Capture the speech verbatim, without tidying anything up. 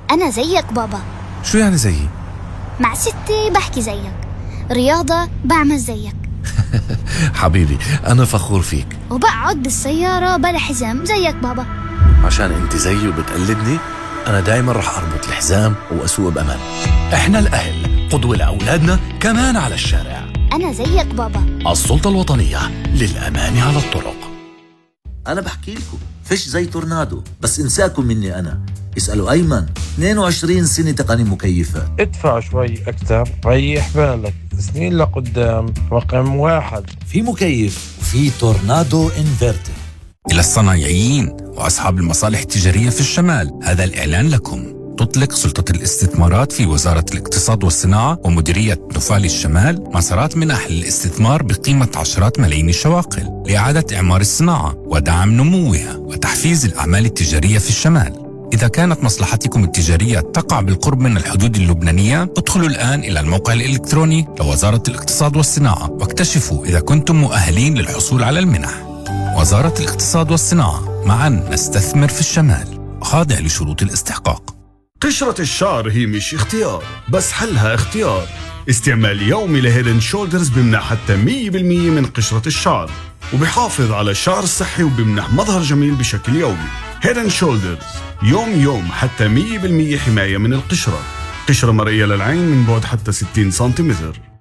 أنا زيك بابا. شو يعني زيي؟ مع ستي بحكي زيك، رياضة بعمل زيك. حبيبي أنا فخور فيك. وبقعد بالسيارة بلا حزام زيك بابا. عشان أنت زيي وبتقلدني، أنا دايما رح أربط الحزام وأسوق بأمان. إحنا الأهل قدوة لأولادنا كمان على الشارع. أنا زيك بابا. السلطة الوطنية للأمان على الطرق. أنا بحكي لكم فيش زي تورنادو، بس انساكم مني أنا. اسألوا أيمن، اثنين وعشرين سنة تقني مكيفات. ادفع شوي أكثر ريح بالك، سنين لقدام رقم واحد. في مكيف وفي تورنادو انفرتر. إلى الصنايعيين وأصحاب المصالح التجارية في الشمال، هذا الإعلان لكم. تطلق سلطة الاستثمارات في وزارة الاقتصاد والصناعة ومديرية نفال الشمال مسارات منح للاستثمار بقيمة عشرات ملايين الشواقل لإعادة إعمار الصناعة ودعم نموها وتحفيز الأعمال التجارية في الشمال. إذا كانت مصلحتكم التجارية تقع بالقرب من الحدود اللبنانية، ادخلوا الآن إلى الموقع الإلكتروني لوزارة الاقتصاد والصناعة واكتشفوا إذا كنتم مؤهلين للحصول على المنح. وزارة الاقتصاد والصناعة، معا نستثمر في الشمال، خاضع لشروط الاستحقاق. قشرة الشعر هي مش اختيار، بس حلها اختيار. استعمال يومي لهيدن شولدرز بمنح حتى مية بالمية من قشرة الشعر، وبحافظ على الشعر الصحي وبمنح مظهر جميل بشكل يومي. هيدن شولدرز يوم يوم حتى مية بالمية حماية من القشرة. قشرة مرئية للعين من بعد حتى ستين سنتيمتر.